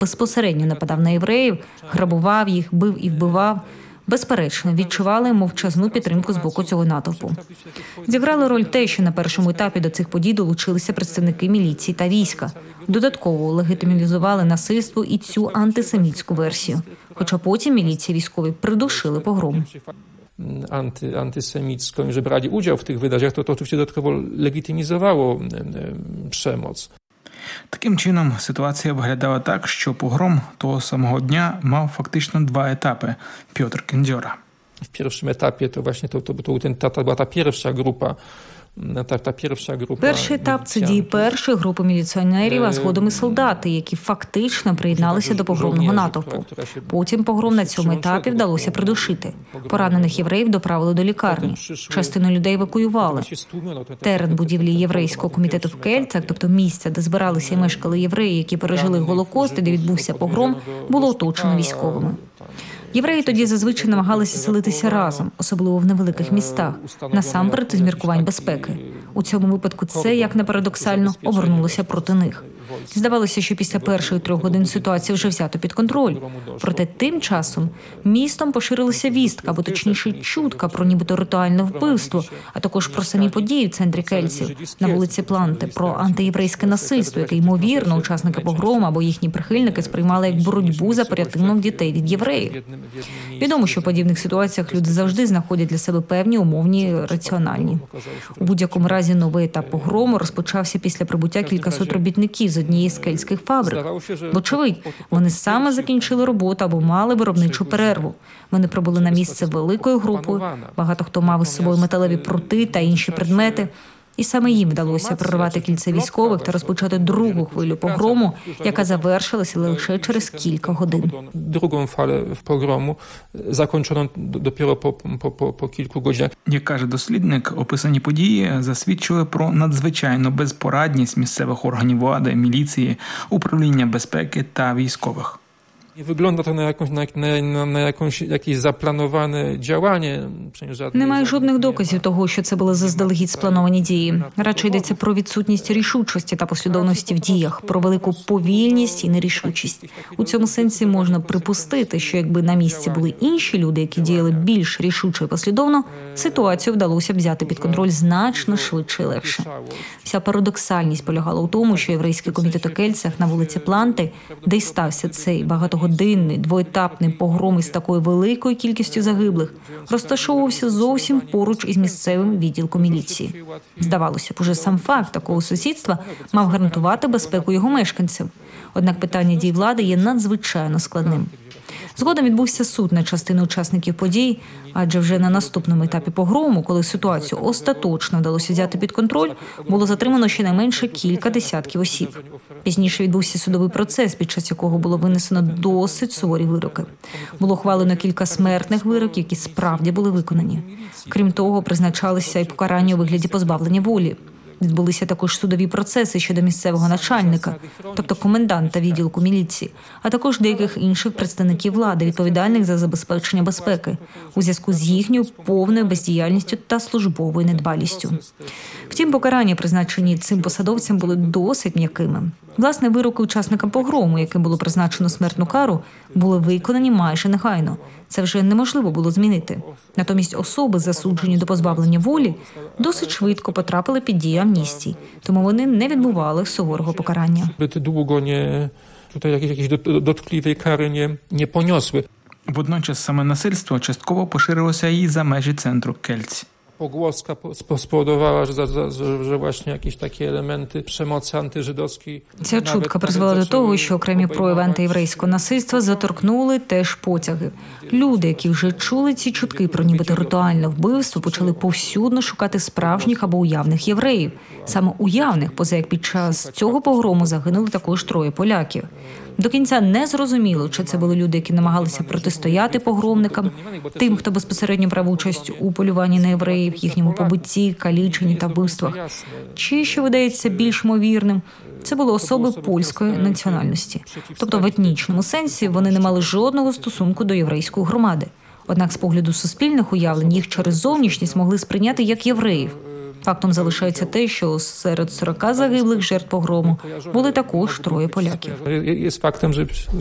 безпосередньо нападав на євреїв, грабував їх, бив і вбивав, безперечно, відчували мовчазну підтримку з боку цього натовпу. Зіграло роль те, що на першому етапі до цих подій долучилися представники міліції та війська. Додатково легітимізували насильство і цю антисемітську версію. Хоча потім міліція і військові придушили погром. Antysemicką i że brali udział w tych wydarzeniach, to oczywiście dodatkowo legitymizowało przemoc. Таким чином, ситуація виглядала так, що погром того самого дня мав фактично два етапи. Пьотр Кендзьора. W pierwszym etapie to właśnie to była ta pierwsza grupa. Перший етап – це дії першої групи міліціонерів, а згодом і солдати, які фактично приєдналися до погромного натовпу. Потім погром на цьому етапі вдалося придушити. Поранених євреїв доправили до лікарні. Частину людей евакуювали. Терен будівлі єврейського комітету в Кельцях, тобто місця, де збиралися і мешкали євреї, які пережили Голокост і де відбувся погром, було оточено військовими. Євреї тоді зазвичай намагалися селитися разом, особливо в невеликих містах, насамперед із міркувань безпеки. У цьому випадку це, як не парадоксально, обернулося проти них. Здавалося, що після перших 3 годин ситуацію вже взято під контроль. Проте тим часом містом поширилася вістка, або точніше чутка про нібито ритуальне вбивство, а також про самі події в центрі Кельців, на вулиці Планти, про антиєврейське насильство, яке, ймовірно, учасники погрому або їхні прихильники сприймали як боротьбу за порятунок дітей від євреїв. Відомо, що в подібних ситуаціях люди завжди знаходять для себе певні умовні раціональні. У будь-якому разі новий етап погрому розпочався після прибуття кількасот робітників з однієї з кельтських фабрик. Вочевидь, вони саме закінчили роботу або мали виробничу перерву. Вони прибули на місце великою групою, багато хто мав із собою металеві прути та інші предмети. І саме їм вдалося прорвати кільце військових та розпочати другу хвилю погрому, яка завершилася лише через кілька годин. Другу фалу погрому закінчено допіро по кілька годин. Як каже дослідник, описані події засвідчили про надзвичайну безпорадність місцевих органів влади, міліції, управління безпеки та військових. Nie wygląda to na jakieś zaplanowane działanie. Немає жодних доказів того, що це були заздалегідь сплановані дії. Радше йдеться про відсутність рішучості та послідовності в діях, про велику повільність і нерішучість. У цьому сенсі можна припустити, що якби на місці були інші люди, які діяли більш рішуче і послідовно, ситуацію вдалося б взяти під контроль значно швидше і легше. Вся парадоксальність полягала у тому, що єврейський комітет у Кельцях на вулиці Планти, де й стався цей багатогодинний, двоетапний погром із такою великою кількістю загиблих, розташовувався зовсім поруч із місцевим відділком міліції. Здавалося б, уже сам факт такого сусідства мав гарантувати безпеку його мешканців. Однак питання дій влади є надзвичайно складним. Згодом відбувся суд над частиною учасників подій, адже вже на наступному етапі погрому, коли ситуацію остаточно вдалося взяти під контроль, було затримано щонайменше кілька десятків осіб. Пізніше відбувся судовий процес, під час якого було винесено досить суворі вироки. Було ухвалено кілька смертних вироків, які справді були виконані. Крім того, призначалися і покарання у вигляді позбавлення волі. Відбулися також судові процеси щодо місцевого начальника, тобто коменданта відділку міліції, а також деяких інших представників влади, відповідальних за забезпечення безпеки, у зв'язку з їхньою повною бездіяльністю та службовою недбалістю. Втім, покарання, призначені цим посадовцям, були досить м'якими. Власне, вироки учасникам погрому, яким було призначено смертну кару, були виконані майже негайно. Це вже неможливо було змінити. Натомість особи, засуджені до позбавлення волі, досить швидко потрапили під дію амністії, тому вони не відбували суворого покарання. Якісь доткливі кари не понесли. Водночас саме насильство частково поширилося і за межі центру Кельць. Pogłoska spowodowała, że właśnie jakieś takie elementy przemocy antyżydowskiej. Ця чутка призвела до того, що окремі прояви антиєврейського насильства заторкнули теж потяги. Люди, які вже чули ці чутки про нібито ритуальне вбивство, почали повсюдно шукати справжніх або уявних євреїв. Саме уявних, поза як під час цього погрому загинули також 3 поляків. До кінця не зрозуміло, чи це були люди, які намагалися протистояти погромникам, тим, хто безпосередньо брав участь у полюванні на євреїв, їхньому побитті, каліченні та вбивствах. Чи, що видається більш ймовірним, це були особи польської національності. Тобто в етнічному сенсі вони не мали жодного стосунку до єврейської громади. Однак з погляду суспільних уявлень їх через зовнішність могли сприйняти як євреїв. Фактом залишається те, що серед 40 загиблих жертв погрому були також 3 поляків. Jest faktem, że